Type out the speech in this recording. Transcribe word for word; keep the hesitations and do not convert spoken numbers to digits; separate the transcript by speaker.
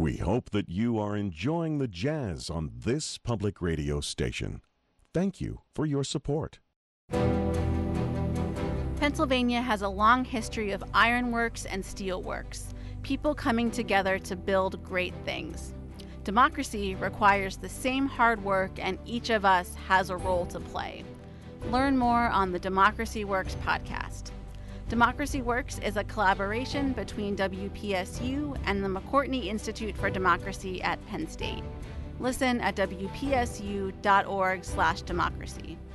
Speaker 1: We hope that you are enjoying the jazz on this public radio station. Thank you for your support.
Speaker 2: Pennsylvania has a long history of ironworks and steelworks, people coming together to build great things. Democracy requires the same hard work, and each of us has a role to play. Learn more on the Democracy Works podcast. Democracy Works is a collaboration between W P S U and the McCourtney Institute for Democracy at Penn State. Listen at W P S U dot org slash democracy.